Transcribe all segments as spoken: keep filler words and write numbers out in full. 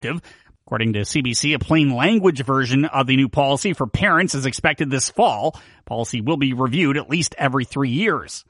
active. According to C B C, a plain language version of the new policy for parents is expected this fall. Policy will be reviewed at least every three years.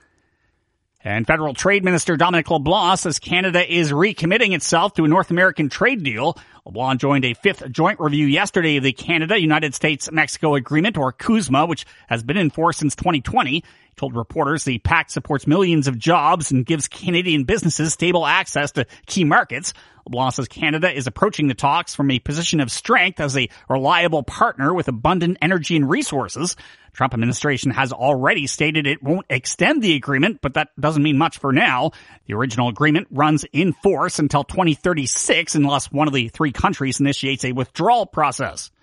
And Federal Trade Minister Dominic LeBlanc says Canada is recommitting itself to a North American trade deal. LeBlanc joined a fifth joint review yesterday of the Canada-United States-Mexico Agreement, or CUSMA, which has been in force since twenty twenty. He told reporters the pact supports millions of jobs and gives Canadian businesses stable access to key markets. LeBlanc says Canada is approaching the talks from a position of strength as a reliable partner with abundant energy and resources. Trump administration has already stated it won't extend the agreement, but that doesn't mean much for now. The original agreement runs in force until twenty thirty-six unless one of the three countries initiates a withdrawal process.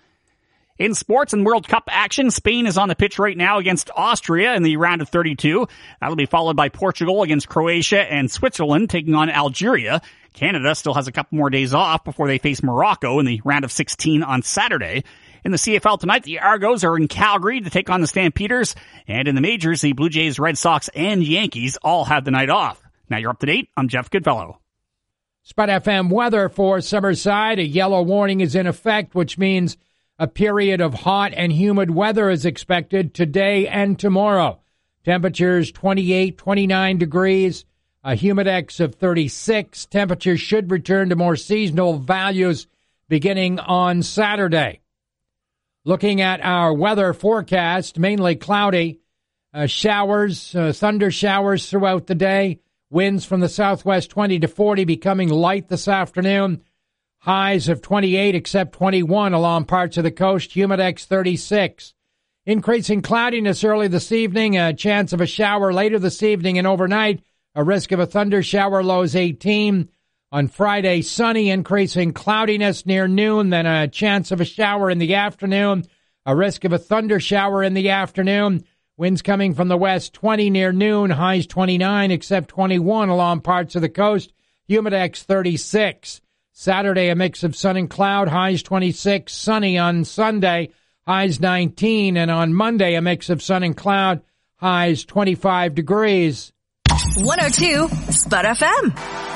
In sports and World Cup action, Spain is on the pitch right now against Austria in the round of thirty-two. That'll be followed by Portugal against Croatia and Switzerland taking on Algeria. Canada still has a couple more days off before they face Morocco in the round of sixteen on Saturday. In the C F L tonight, the Argos are in Calgary to take on the Stampeders. And in the majors, the Blue Jays, Red Sox, and Yankees all have the night off. Now you're up to date. I'm Jeff Goodfellow. Spud F M weather for Summerside. A yellow warning is in effect, which means a period of hot and humid weather is expected today and tomorrow. Temperatures twenty-eight, twenty-nine degrees, a humidex of thirty-six. Temperatures should return to more seasonal values beginning on Saturday. Looking at our weather forecast, mainly cloudy, uh, showers, uh, thunder showers throughout the day, winds from the southwest twenty to forty, becoming light this afternoon. Highs of twenty-eight, except twenty-one along parts of the coast, humidex thirty-six. Increasing cloudiness early this evening, a chance of a shower later this evening and overnight, a risk of a thunder shower, lows eighteen. On Friday, sunny, increasing cloudiness near noon, then a chance of a shower in the afternoon, a risk of a thunder shower in the afternoon. Winds coming from the west, twenty near noon, highs twenty-nine, except twenty-one along parts of the coast, humidex thirty-six. Saturday, a mix of sun and cloud, highs twenty-six, sunny on Sunday, highs nineteen, and on Monday, a mix of sun and cloud, highs twenty-five degrees. one oh two Spud F M.